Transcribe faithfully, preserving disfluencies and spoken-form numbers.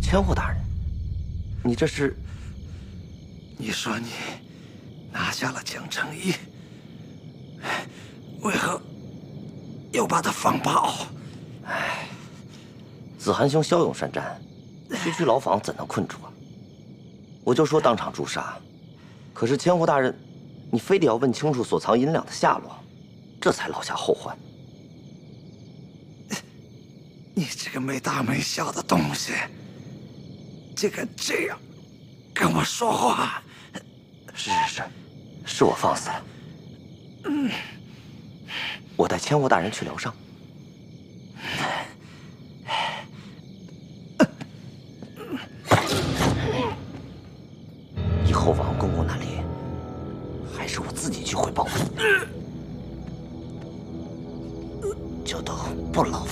千户大人，你这是？ 你说你拿下了江城一，为何又把他放跑？ 唉，子涵兄骁勇善战，区区牢房怎能困住啊？我就说当场诛杀，可是千户大人，你非得要问清楚所藏银两的下落，这才落下后患。 你这个没大没小的东西，竟敢这样跟我说话！ 是是是，是我放肆了。嗯，我带千户大人去疗伤。以后王公公那里，还是我自己去汇报吧。就都不劳